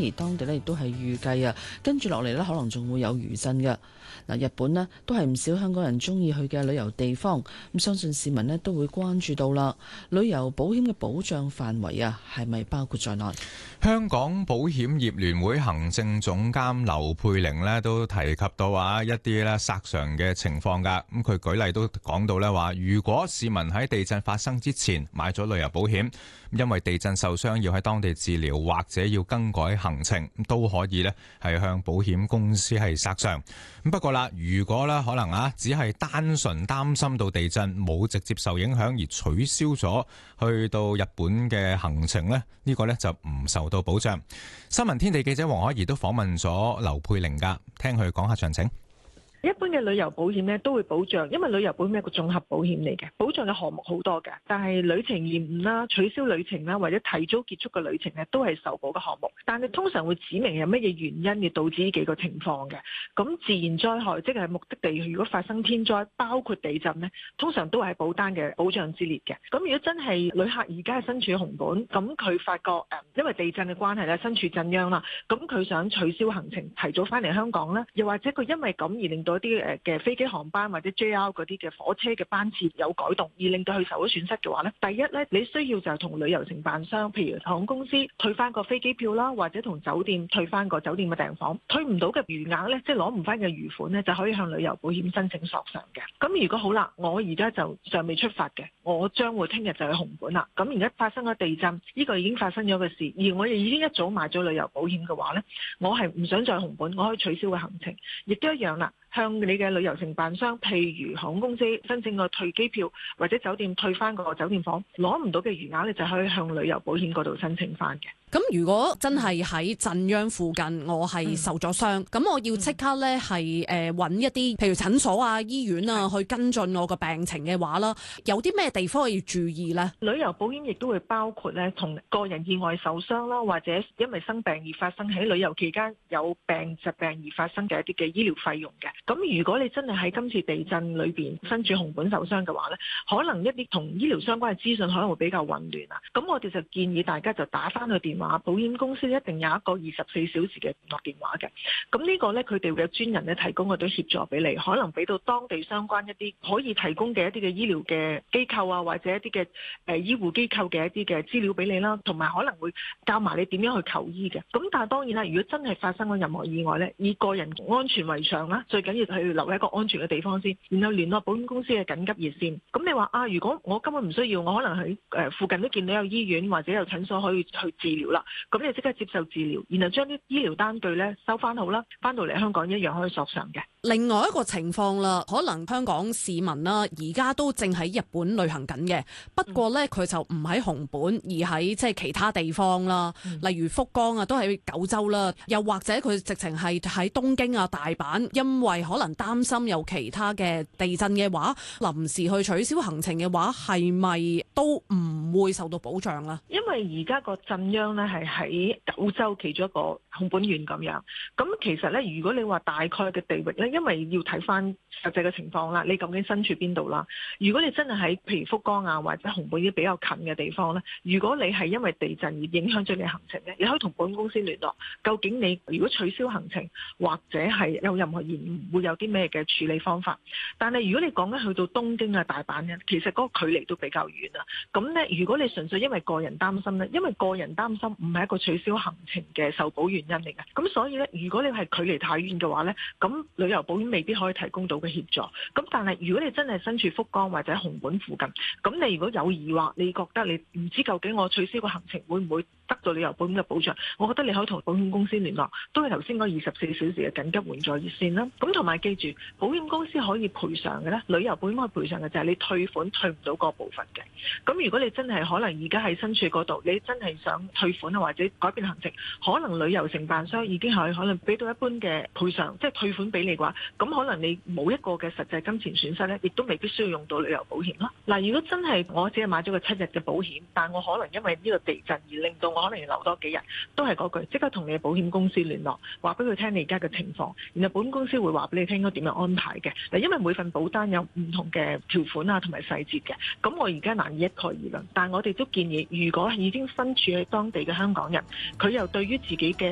而當地呢亦都係預計跟住落嚟呢可能仲會有餘震嘅。嗱，日本呢都係唔少香港人中意去嘅旅遊地方，咁相信市民呢都會關注到啦。旅遊保險嘅保障範圍係咪包括在內？ 香港保險業聯會行政總監劉佩玲呢都提及到一啲咧索償嘅情況㗎。咁佢舉例都講到咧話，如果市民喺地震發生之前買咗旅遊保險，因為地震受傷要喺當地治療或者要更改行程，都可以咧係向保險公司係索償。咁不過啦，如果咧可能只係單純擔心到地震冇直接受影響而取消咗去到日本嘅行程咧，呢個咧就唔受到保障。新聞天地記者黃海怡都訪問咗劉佩玲㗎，聽佢講下詳情。 一般嘅旅遊保險咧都會保障，因為旅遊保險係一個綜合保險嚟嘅，保障嘅項目好多嘅。但係旅程延誤啦、取消旅程啦，或者提早結束嘅旅程咧，都係受保嘅項目。但係通常會指明有乜嘢原因而導致呢幾個情況嘅。咁自然災害即係目的地，如果發生天災，包括地震咧，通常都係保單嘅保障之列嘅。咁如果真係旅客而家係身處紅本，咁佢發覺因為地震嘅關係咧，身處震央啦，咁佢想取消行程，提早翻嚟香港咧，又或者佢因為咁而令到一啲嘅飛機航班或者 JR 嗰啲嘅火車嘅班次有改動，而令到佢受咗損失嘅話咧，第一咧，你需要就係同旅遊承辦商，譬如航空公司退翻個飛機票啦，或者同酒店退翻個酒店嘅訂房，退唔到嘅餘額咧，即係攞唔翻嘅餘款咧，就可以向旅遊保險申請索償嘅。咁如果好啦，我而家就尚未出發嘅，我將會聽日就去紅本啦。咁而家發生咗地震，呢個已經發生咗嘅事，而我哋已經一早買咗旅遊保險嘅話咧，我係唔想再紅本，我可以取消個行程，亦都一樣啦。向你嘅旅遊承辦商，譬如航空公司申請個退機票，或者酒店退翻個酒店房，攞唔到嘅餘額，你就可以向旅遊保險嗰度申請翻嘅。 咁如果真係喺震央附近，我係受咗傷，咁我要即刻咧係揾一啲，譬如診所啊、醫院啊，去跟進我個病情嘅話啦，有啲咩地方要注意呢？ 旅遊保險亦都會包括咧，同個人意外受傷啦，或者因為生病而發生喺旅遊期間有疾病而發生嘅一啲嘅醫療費用嘅。咁如果你真係喺今次地震裏邊身處紅本受傷嘅話咧，可能一啲同醫療相關嘅資訊可能會比較混亂啊。咁我哋就建議大家就打翻去電話，保險公司一定有一個24小時嘅聯絡電話嘅。咁呢個咧，佢哋會有專人咧提供嗰啲協助俾你，可能俾到當地相關一啲可以提供嘅一啲嘅醫療嘅機構啊，或者一啲嘅醫護機構嘅一啲嘅資料俾你啦，同埋可能會教埋你點樣去求醫嘅。咁但係當然啦，如果真係發生咗任何意外咧，以個人安全為上啦，最緊要係留喺一個安全嘅地方先，然後聯絡保險公司嘅緊急熱線。咁你話如果我根本唔需要，我可能喺附近都見到有醫院或者有診所可以去治療啦，咁你即刻接受治療，然後將啲醫療單據咧收翻好啦，翻到嚟香港一樣可以索償嘅。 另外一個情況啦，可能香港市民啦，而家都正喺日本旅行緊嘅，不過咧佢就唔喺紅本，而喺即係其他地方啦，例如福岡啊，都喺九州啦，又或者佢直情係喺東京啊、大阪，因為可能擔心有其他嘅地震嘅話，臨時去取消行程嘅話，係咪都唔會受到保障啦？ 因為而家個震央咧係喺九州其中一個紅本縣咁樣，咁其實咧，如果你話大概嘅地域咧，因為要睇翻實際嘅情況啦，你究竟身處邊度啦？如果你真係喺譬如福岡啊或者紅本啲比較近嘅地方咧，如果你係因為地震而影響咗你行程咧，你可以同保險公司聯絡，究竟你如果取消行程或者係有任何延誤，會有啲咩嘅處理方法？但係如果你講緊去到東京啊、大阪咧，其實嗰個距離都比較遠啊。咁咧，如果你純粹因為個人擔心咧，因為個人擔心唔係一個取消行程嘅受保原因嚟嘅。咁所以咧，如果你係距離太遠嘅話咧，咁旅遊保險未必可以提供到嘅協助。咁但係如果你真係身處福岡或者紅本附近，咁你如果有疑惑，你覺得你唔知究竟我取消個行程會唔會得到旅遊保險嘅保障，我覺得你可以同保險公司聯絡，都係頭先嗰24小時嘅緊急援助熱線啦。咁同埋記住，保險公司可以賠償嘅咧，旅遊保險可以賠償嘅就係你退款退唔到嗰部分嘅。咁如果你真係可能而家喺身處嗰度，你真係想退款啊或者改變行程，可能旅遊承辦商已經係可能俾到一般嘅賠償，即係退款俾你嘅話，咁可能你冇一個嘅實際金錢損失咧，亦都未必需要用到旅遊保險咯。嗱，如果真係我只係買咗個7日嘅保險，但我可能因為呢個地震而令到我可能要留多幾日，都係嗰句，即刻同你嘅保險公司聯絡，話俾佢聽你而家嘅情況，然後保險公司會話俾你聽應該點樣安排嘅。嗱，因為每份保單有唔同嘅條款啊同埋細節嘅，咁我而家難以一概而論，但我哋都建議，如果已經身處喺當地嘅香港人，佢又對於自己嘅